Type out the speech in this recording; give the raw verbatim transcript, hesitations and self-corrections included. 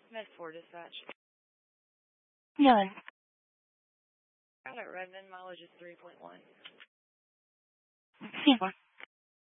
Med four dispatch. None. Got it, Redmond. Mileage is three point one. Four.